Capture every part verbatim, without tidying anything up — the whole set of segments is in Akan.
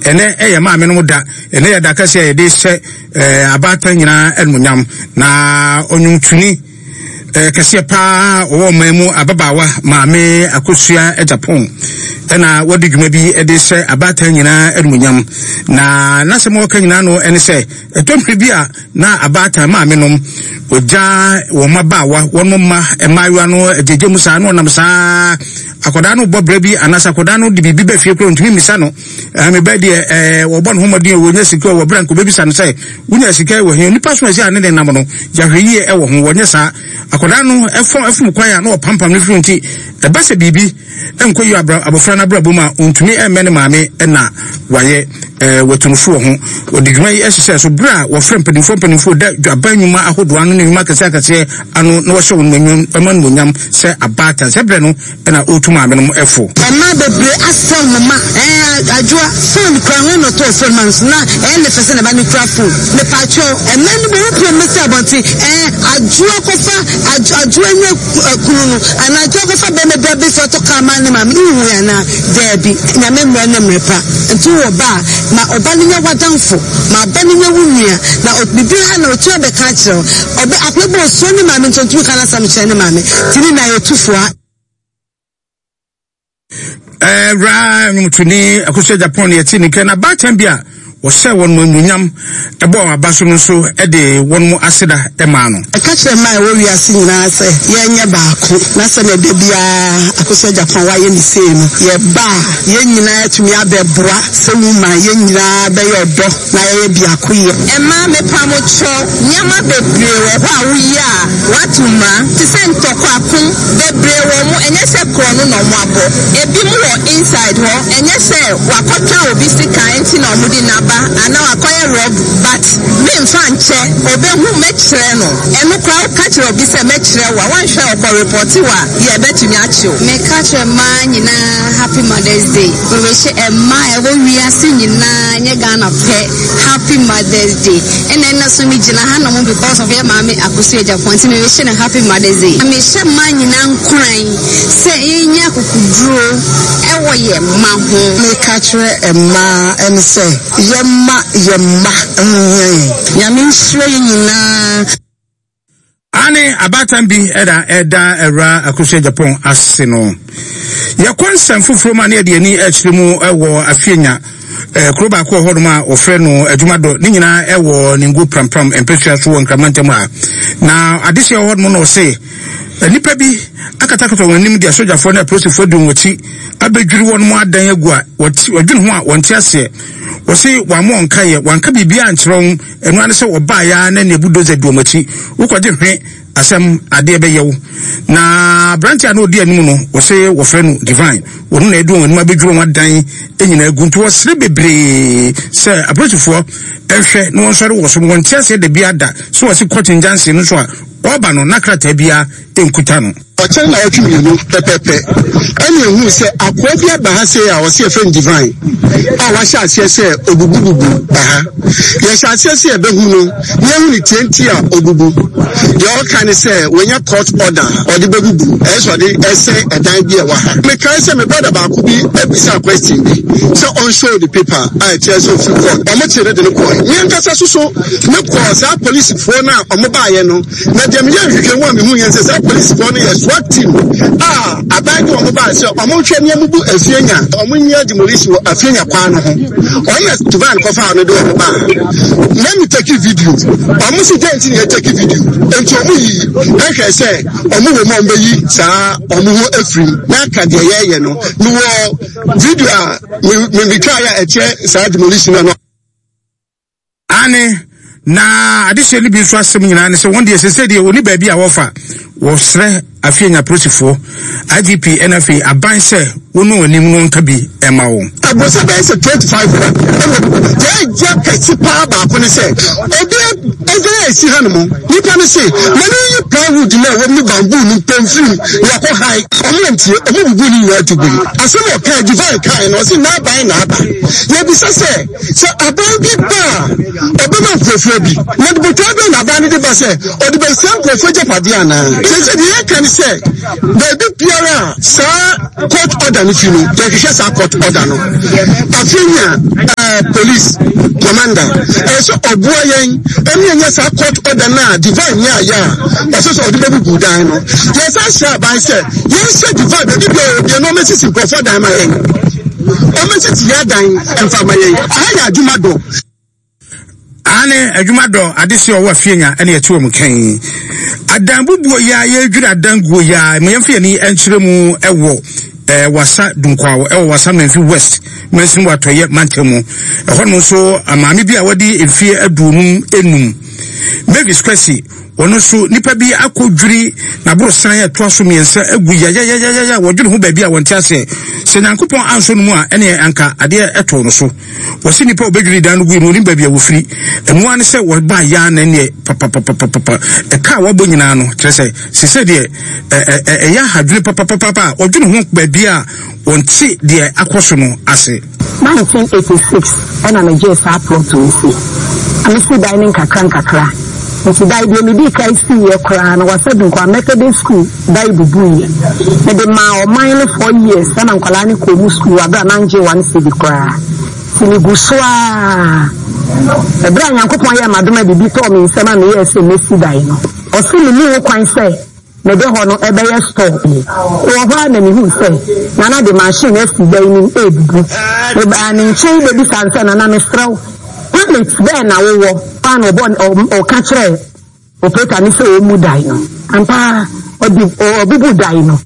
ene eye maame no da ene ya da ka se de se abatan nyina enmunyam na onyuntuni kase pa wo mamu ababawa maame akosua Japan ena wodi dwuma bi ede se abatan nyina enmunyam na nasemo ka nyina no ene se etompre bi a na abatan maame nom oja wo mabawa wono ma emayiwa no ejeje musa no nam sa akoda no bobra bi anasa akoda no de bibi ba fie kro ntumi misa no ame ba de eh wo bon homodin wo nya sika wo branko bebi sa no sai wunya sika wo he nipa so ase ane de nam no jahweyi e wo ho wo nya sa akoda no efo efum kwaya no pampam no firi nti e ba se bibi enkoyi abofra na brabo ma ntumi e mene maame e na waye eh wetunfo ho odiguma yi ehye so bra wo frem pedinfo pedinfo da abanyuma ahodo anu ne nyuma kase akase anu no wo hye won menwum eman monyam se abata se bre no e na otuma me no efo ema bebre asem ma eh adwoa phone kwa ho no to phone man na eh ne fese na ba ni kra phone ne pacho ema ni be pro message abonti eh adwoa kofa adwoa nya kunu no ana adwoa kofa be me be so to kama ne ma mi hu ya na debi nya me mra na mrepa nti wo ba ma oba ni nya wadanfo ma oba ni nya wunua na obibi ha na otu be ka kire oba aplebo so ni ma me ntontu kana sam kire ni ma me tini na yotufua eh ra mutuni akosua Japan yeti ni kana batan bia wo se won munyam ebo abaso no so e de won mu aseda e ma no e ka kire ma wo wi ase nyina se ye nye baako na se na de bia akosua Japan wa ye ni se no ye ba ye nyina atumi abebra se mu ma ye nyina be ye odo na ye bia ko ye e ma me pa mo cho nyama bebre wo ba wo ya watuma ti se ntoko akun bebre wo mu enye se kro no no mo abo ebi mu wo inside ho enye se wakota obi sika enti na omudi na ba ana wakoye rob but me mfanche obe hu mechire no enu kwa ka kire obi se mechire wa wan hwe okọ report wa ye betumi achi o me ka kire ma nyina happy Mother's Day we wish e ma e wo wiase nyina nye Ghana pe happy Mother's Day ene na so mi gina ha no mo because of your mama akosua Japan ti me wish na happy Mother's Day me hye ma nyina nkran se yenya kokuduro e wo ye ma ho me ka kire e ma en se yemma yemma nyame nsure nyina ane abatan bi eda eda era akosua Japan ase no ye konsem fufuro ma na de ani achiremu ewo afienya eh kroba ko hodoma ofre no adwumado ni nyina ewo ningu prampram empetria so wonkramantem a na adehye hodmo no se nipa bi akatakato wonim dia sojafo na prosefo dum woti abedwiri won mu adan agu a wadwun ho a wonte ase wosi wamo nkaye wanka bibia nkyerɛw enu ane se woba ya na ne budoze duomachi ukode hwe asem ade be yew na branch ana odi anim no wosi wofre no divine wonu na edu wonu abedwiri won adan enyina aguntu wosre bebre se abrotufo ehwe no wonsore woso wonte ase de bia da so wosi kotinjanse no so a oba no nakrata bia enkuta no Ọ̀chẹ́ na ọtí mi mú pẹ́pẹ́pẹ́ ẹni ehun sẹ akọ bi aba ha sẹ a ọsẹ efẹ divine a wahyɛ aseɛ sɛ obubububu ba ha yɛhyɛ aseɛ sɛ ɛbɛhu no yɛhu ne tienti a obubu deɛ ɔka ne sɛ wɔnyɛ court order ɔde bɛbubu ɛsɛ ɔde ɛsɛ ɛdan bi ɛwɔ ha mekae sɛ me brother baako bi abisa question bi sɛ ɔnshow the paper a ɛkyerɛ sɛ ofi court ɔmo kyerɛ de no kɔɛ menkasa so so me kɔɔ saa polisifoɔ no a ɔmo baayɛ no na deɛ meyɛ nhwehwɛ mu a mehu yɛn sɛ saa polisifoɔ no yɛ SWAT team ah aban ko mo ba se omo hwe ne amubu afienya omo nya demolition wo afienya kwa no ho oye tuban ko fa no do mo ba let me take video omo si dent ni take video enti omo yi ehwe se omo wo mo mba yi saa omo ho afiri na ka de yeye no no wo video a me me try a eche saa demolition no ane na adehye ni bi so asem nyina ne se won de sese de oni ba bi a wofa wo sre afienya prosifo I G P N F A aban se wonu onim no nka bi ema wo abosa be se twenty-five je je kesi pa ba ko ne se obi obi esi ha no mo nipa ne se mani yi plywood na wo mi bamboo ni pemfim ya ko hai omo ntie omo bubu ni ya tubu asem o ka divine kai no se na ban na aba ye bi se se se aban bi ba obi ma profo bi na de botwa be na ban de ba se odi be sam profo je pade ana Sese the can say baby Pierre sir court order no fi no. There is a court order no. Afinya uh, police commander. Eh so oboa yen eni enya sa court order na divine ya ya. Eso so odi baby budan no. Yes I say by say yes say divine baby dey no message in for that man. O message ya dan emfa mayen. Aya adwuma do. Ane adwumado adese owo afienya ene yetu mu kan adambubuo ya ye dwura adanguo ya meyamfie ni enkyeremu ewo eh wasa dunkwawo ewo wasa Memphis West mensin watoye mantemu ehon mo so amaami bi a wadi efie adunum enum Mavis Kwesi ono so nipa bi akodwiri na brosan ya to aso miensa agu ya ya ya ya ya wodwiri ho ba bi a wonte ase se nyankopon anso no mu a ene anka ade eto no so wosi nipa obedwiri dan no gu no nimba bi a wofiri emu ane se wo ba ya na ne papa papa papa e ka wabo nyina no kire se se de e ya hadwiri papa papa papa odwiri ho ba bi a wonte de akoso no ase nineteen eighty-six ena na je sa plot to see amisi dining kakran kakra nti dai de medi kai si ye kra na wasadun kwa Methodist school dai bubu ye me de ma o mine four years na nkwala ni ko mu school abra nanje one city kra sini guswa ebra nyankopon ye madoma bibi to me nsema me ye se mesi dai no o si ni ni kwan se me de ho no ebe ye store o ho na mi hu se na na de machine esi dai ni ebubu e ba ni nche be bi sanse na na me straw it's then na wo pan obon o kachre operator ni se o mu dai no ampa obi obubu dai no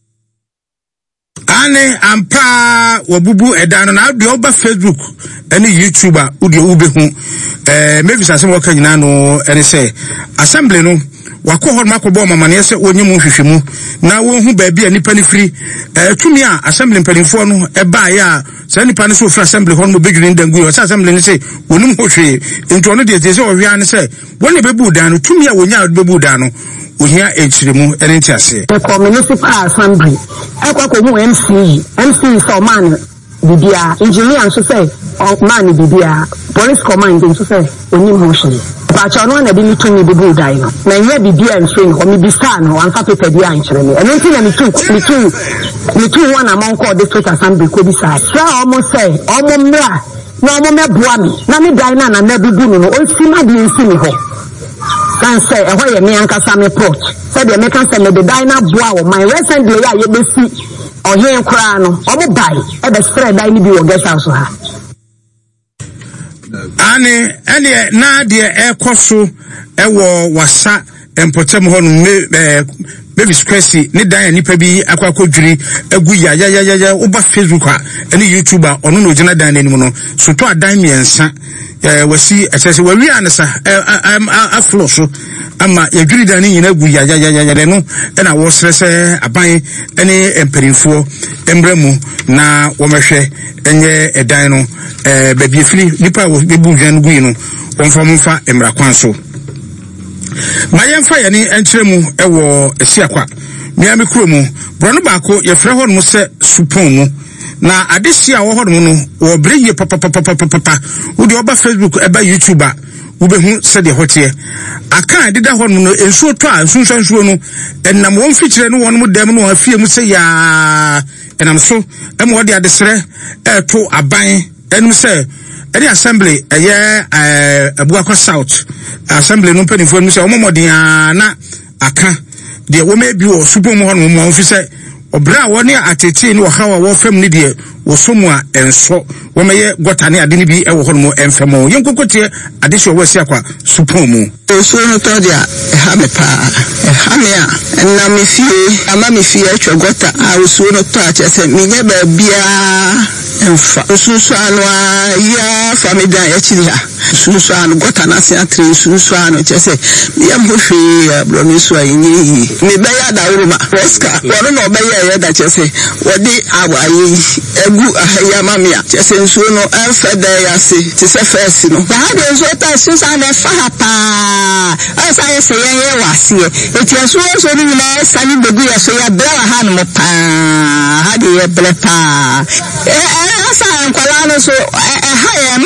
ane ampa wabubu edano na de oba Facebook ene YouTuber udi ubehu eh Mavis asem waka nyina no ene se assembly no wako hɔ makobo mama ne se onyimu hwehwemu na wo hu ba bia nipa ni firi eh tumi a assembly mpanimfo no e ba ya sa nipa ne so firi assembly hɔ no bedwiri ndangu o sa assembly ne se wonum ho hwe nto no de de se ohwea ne se woni bebu dan no tumi a wonya bebu dan no ohia enchiremu ene ntiase the municipal assembly ekwa ko hu M C M C so man bibia engineer nso say man bibia police command nso say onim ho hwe Pacha no na bi ni tumi bebu dai no na ye bibia nso ni ho mi bisa no anfa pepe bia nkyere me eno nti na mi tu mi tu mi tu one among call district assembly ko bisa sa omo say omo mra na omo meboa mi na mi dai na na na bibu no o si ma bi nsi mi ho kan say e ho ye me anka sa me plot say de me kan say me de dai na boa wo my recently ya ye besi ohen kra no omo bai e be spread dai ni bi wo guest house ha ane ene na de ekoso ewo wasa empotem ho no me Mavis Kwesi ne dan nipa bi akwakodwiri agu ya ya ya ya oba Facebook a ene YouTuber ono no gina dan anim no so to adan miensa eh wasi esese wawi ansa aflo so ama yadwiri dan nyina agu ya ya ya ya no ena wo srese aban ene emperimfo embramu na wo mehwe enye edan no eh baby firi nipa wo bebu dwan gu yi no wonfa mfa emra kwan so mayemfa yani enkyeremu ewo esiakwa miami kromu brono baako ye frɛ hɔ no se supon mu na adesi a wo hɔ no no wo breye papa papa papa papa wo de oba Facebook eba YouTuber wo behu se de hotie aka deda hɔ no no ensuo to a sunso nsuo no enam won fikyire no won mu dem no afie mu se ya enam so em wo de adesere eto aban enum se eri assembly eye eh Abuakwa South assembly no penifo no se omomodin na aka de wo mebi wo supo mu hono mo mfi se obra woni atete ni wo hawa wo fam ni de wo somu a enso wo meye gota ne ade ni bi e wo hono mo enfemo yenkokotie ade so wo Esiakwa supo mu so no to dia ha me pa ha me a na me fie ama me fie atwa gota a wo so no to a chese me nye ba bia enfa susu anu ya famida ya chiri ha susu anu gota na se atre susu anu chese me ya mhwe bro mi so ayi me be ya da uruma Oscar wono no be ya ya da chese wodi awayi egu ahya mamia chese nsu no enfa da ya se chese first no ya de so ta susu anu fa ha pa asa ya se ya wase eti aso so ni na sani begu ya so ya bra ha no pa ha de ya bra pa asa nkwala no so ha ya ma ya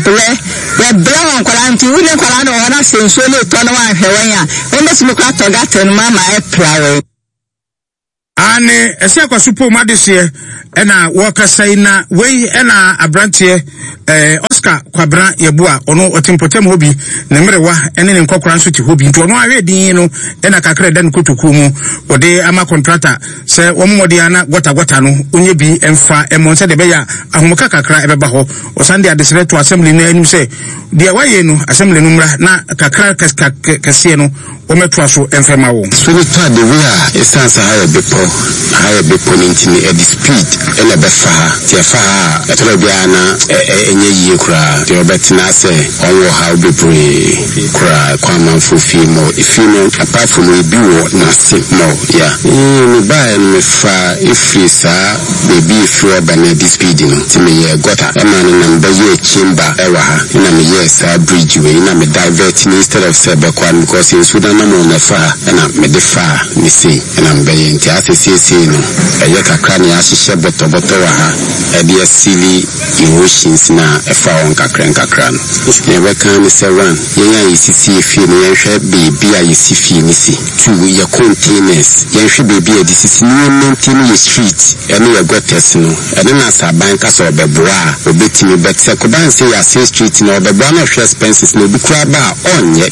bre ye bre won kwala nti wule kwala no wana senso le to no wa hwewan ya o me simi kwa to gata no mama e prawe ane ese akwaso po madese ena wakasai na wei ena abrantie eh Oscar Kwabra Yeboa ono otimpotem hobi ne mrewa ene ne nkokora nso ti hobi nto ono awe din no ena kakra dan kotoku mu ode ama contractor se omomode ana gota gota no onye bi emfa emonse de beya ahomoka kakra ebeba ho osande adesere to assembly na anim se de waye no assembly no mra na kakra kase no ometo so emfema wo so the third the way a essence higher bepo higher bepo nintini e speed ela befa ti fa etoro bia na enye yie kura ti obetina se onwo how bebre kura kwa manfo fimo ifimo apart from we bi wo na se no yeah ni ba me fa ifrisa baby ifro ba na di speed no ti me ye gota e ma na mba ye chimba e wa ha na me ye sa bridge we na me divert instead of say be kwa because in Sudan na mo na fa na me de fa ni se na mba ye nti asese no e ye kakra ni ahihye boto boto wa ha e de asili emotions na e fa on kakra kakra no ye be kan ni se run ye ya isisi fi ni ye hwe baby a isisi ni si to ye containers ye hwe baby a disisi ni maintain ye street e no ye gotes no e de na saban ka so beboa obetimi bet se ko ban se ya se street no beboa na hwe expenses no bi kura ba onye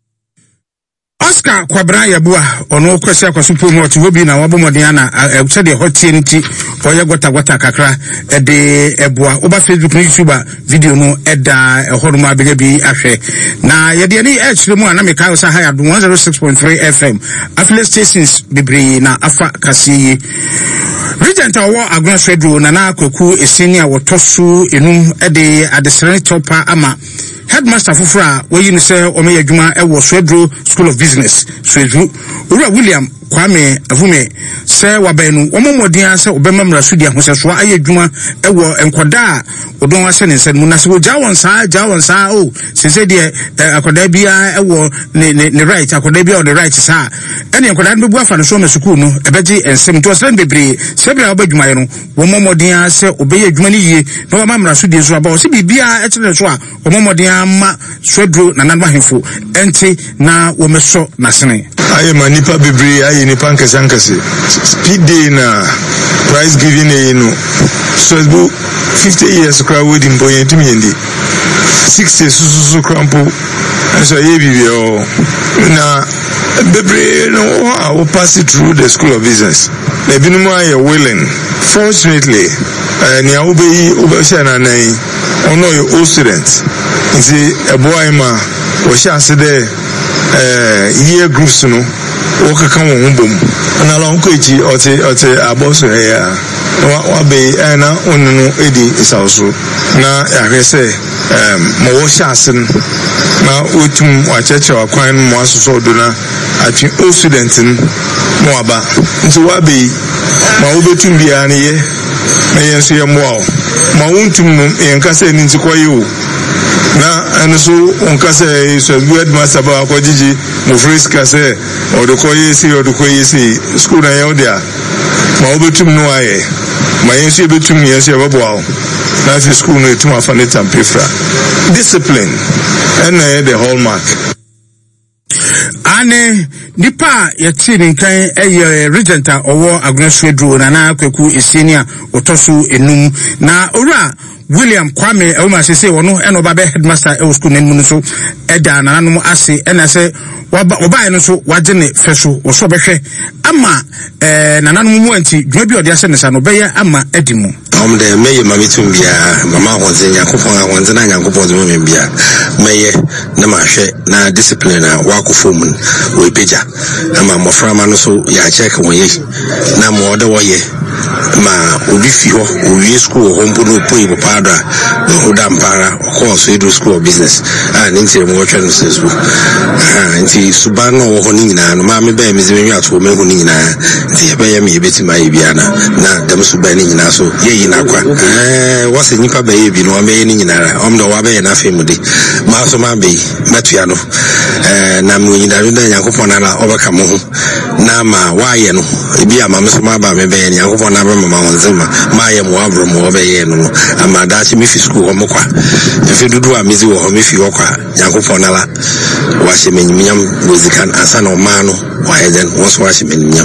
Oscar Kwabra Yeboa ono kwese akwaso po mu oti hobi na wabomode ana e de hotie nti oye gota gota kakra e de eboa oba Facebook ni YouTube video no eda e hono ma bega bi ahwe na ye de ni e chire mu ana meka sa high one oh six point three F M affiliate stations bibri na afa kasi Regent awo agronso na na kwaku esini a wotosu enum e de adesere topa ama headmaster fufura we yin se ome adwuma e wo Swedro School of Business Swedro Ura William Kwame Avume se wabenu omomodin se obemamra sudi ahoseso aye adwuma e wo enkoda odon ase ne nsen mu na se wo jawon sa jawon sa o se se de akoda bia e wo ne ne right akoda bia on the right sa ene enkoda no bu afa no so me school no ebeji ensem to slen bebre se bia obadwuma ye no wo momodin se obeye adwuma ni yie no wamamra sudi so aba o se bibia e tene so a omomodin ama Swedro na nanwa hemfo enti na wo meso na sene aye manipa bebre aye nipa nkasankase speed day na prize giving e no Swedro fifty years crowd wedding boy entimi ndi sixty susu crampo so ye bibio na bebre no I will pass it through the School of Business na binuma aye willing fortunately uh, ni awobeyi obesha na nan ono your old students nti eboy ma wo sha se de eh year groups no wo kaka won bom na la onko eji ote ote aboso ya wa wa be na onunu edi isauso na ahwese em mo wo sha se na otum wa cheche wa kwan mo asoso do na ati old students mo aba nti wa be ma wo betum bia ne ye na yenso ye mo ma wontum no yenkasa ni nti koyo na enoso onkasa so headmaster ba ko jiji mo friska se o do koyo si o do koyo si school na yo dia ma obetum no aye ma yenso betum yenso babo awo na fi school no etum afa ne tampefra discipline and the hallmark ane nipa yati ninkan eye Regent owo agronso na na kwaku esenia otoso enum na ora William Kwame Auma se se wono eno ba be headmaster e school nan mu so eda nananum ase ena se oba eno so waje ne feso wo so behwe ama eh nananum mu anti dwa bi ode ase ne sa no be ya ama edimu om de meye mamitum bia mama honze yakopon honze na yakopon de me bia meye na ma hwe na discipline na wakofom we peja ama mofra ma no so ya check won ye na mo de wo ye ma obi fi ho owie school ho mpo no poi popada no dampara course Swedro School of Business ah nti mo twa no sesu ah nti suba no ho ni nyina no ma me ba me zime ato me ho ni nyina nti be ye me beti ma ye bia na na dem suba ni nyina so ye yi na kwa eh wase nipa ba ye bi no me ni nyina om do wa be na fe mu de ma so ma be matua no eh na me nyina no Yakobon na obeka mo ho na ma wa ye no ebi ama me so ma ba me be Yakobon na ba mama wonzema ma ye mo abro mo obeye no ama da se me fi school ho mo kwa efe dudu a mezi wo ho me fi wo kwa Yakobon na la wa se me nyam wezikan asa na o ma no wa ye den wo so wa se me nyam.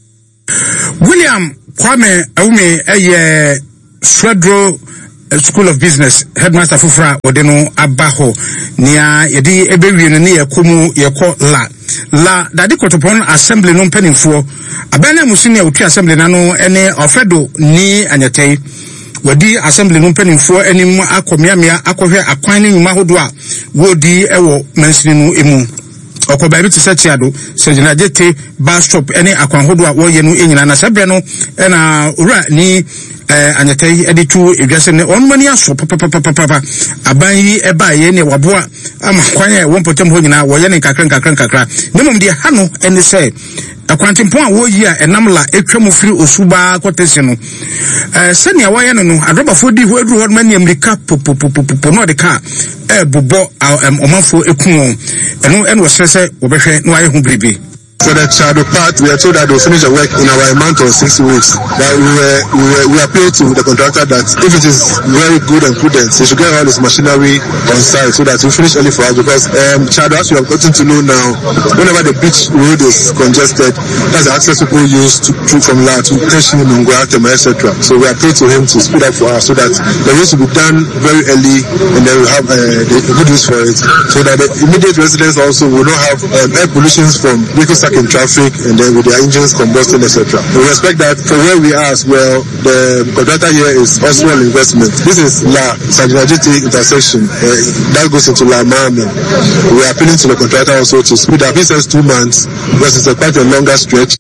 William Kwame Awume eye Federal School of Business headmaster Fufra Odeno Abaho nia yedi ebewie no ne yakomu yeko la la dade kotopon assembly no mpanimfo abana musini ya utu assembly nano ene ofedo ni anyatei wadi assembly no mpanimfo enim akomiamia akohwe akwan ne nyuma hodo a wodi ewo mansini no emu okoba bi tse ado sejina jete bus stop ene akwan hodo a wo ye no enyina na sebre no ena ura ni eh anyatei editu edwase ne onmani aso papa papa papa aban yi eba ye ne waboa ama kwan ye won potem ho nyina wo ye ne kakran kakran kakra nemom de ha no ene se akwantempo a wo yi a enam la etwam firi osuba kotese no eh senia wo ye no no adrobafo di ho edru ho mani amerika popopopopo no de ka e bobo omafo ekun eno eno sese wo behwe no aye ho bribi. For the shadow part, we are told that they'll finish the work in about a month or six weeks. But we were, we were, we appealed to the contractor that if it is very good and prudent, they should get all this machinery on site so that we finish early for us. Because um, shadow, as we have gotten to know now, whenever the beach road is congested, that's the access people use to, to from La to Keshin, Nungwa, et cetera. So we appealed to him to speed up for us so that the race will be done very early and then we have uh, the good use for it. So that the immediate residents also will not have um, air pollutions from vehicles in traffic and then with their engines combusting, et cetera. We respect that for where we are as well, the contractor here is also an investment. This is La Sajinajiti intersection uh, that goes into La Mami. We are appealing to the contractor also to speed up. He says two months because it's a quite a longer stretch.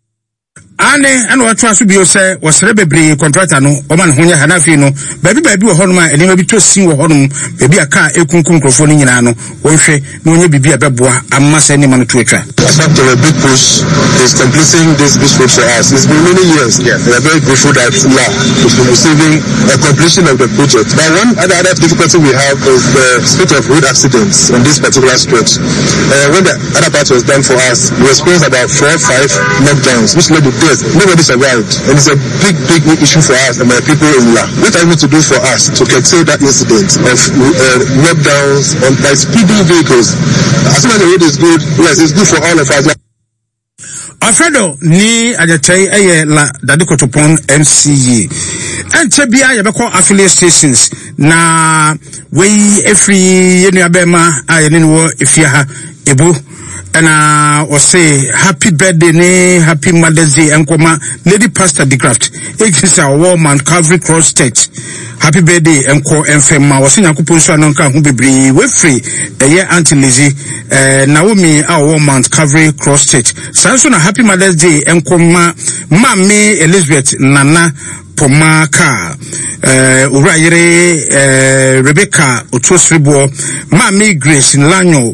Ane anu watu asubio se wasrebe bri contractor no oman honya hanafi no baby baby wo honum a enema bi to sin wo honum baby aka ekunkun krofo ni nyina no wonhwe na onye bibi abeboa amma se ni manu to atwa. After a big push is completing this beach road for us. It's been many years. Yeah. We are very grateful that La is receiving a completion of the project. But one other, other difficulty we have is the spate of road accidents on this particular stretch. Uh, when the other part was done for us, we experienced about four or five knockdowns, which led to death. Nobody survived. And it's a big, big issue for us and my people in La. What are we to do for us to curtail that incident of uh, knockdowns on by speeding vehicles? As soon as the road is good, yes, it's good for all of us. Alfredo ni ajatei eye La dade kotopon M C E enche bia ye beko affiliate stations na we every yenu abema ayene wo efia ha ebu and uh say happy birthday ne happy Mother's Day enkoma Lady Pastor the Craft ekisa war man Calvary Cross Church happy birthday enko enfema wose yakopon so anonka ho bebre we free eye Auntie Lizzie eh Naomi a war man Calvary Cross Church sanso na happy Mother's Day enkoma mame Elizabeth Nana Pomaka eh uh, urayire eh uh, Rebecca Otosribo Mami Grace Lanyo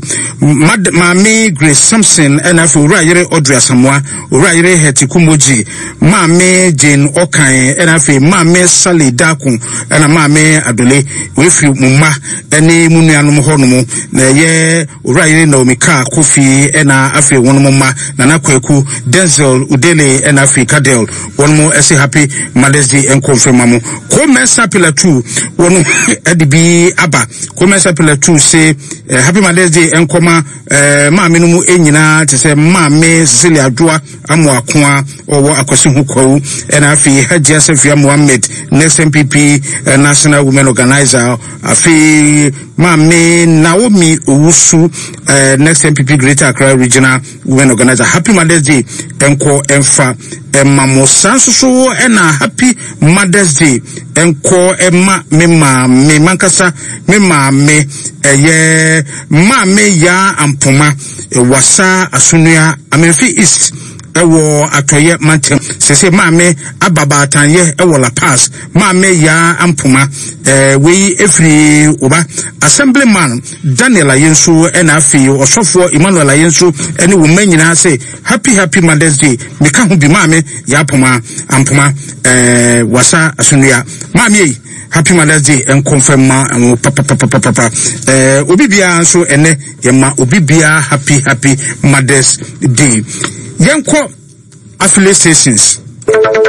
Mami Grace Samson and afu urayire Audrey Asamoah urayire Heti Kumoji Mami Jane Okan and afu Mami Sally Dakun and Mami Adole wefi mumma ene munuanom honomo na ye urayire Naomi Ka Kofi ena afu wonmumma Nana Kweku Denzel Udele and afu Kadel one more say happy Mother's and confirm mo Komesa Pillar two one edibi aba Komesa Pillar two say uh, happy Mother's Day and koma uh, ma menumu enyina te say ma me Cecilia Adua amo akoa owo akwasi hukwu and afi Hajia Safia Mohammed next M P P uh, National Women Organizer afi ma me Naomi Owusu uh, next M P P Greater Accra Regional Women Organizer happy Mother's Day enko emfa emma mo sanso so ena happy Mother's Day enko emma me ma me mankasa me ma me eye ma me ya ampoma e wasa asunua Amenfi East ewo atoye mantem sese maame ababa atanye ewo La Paz maame ya ampoma eh we efri oba assemblyman Daniel Ayenso ena afi osofo Emmanuel Ayenso ene wo manyina say happy happy Mother's Day meka ho bi maame ya ampoma ampoma eh wasa asunua maame happy Mother's Day and confirm ma and papa papa papa eh obi bia so ene ye ma obi bia happy happy Mother's Day. Yenko affiliate stations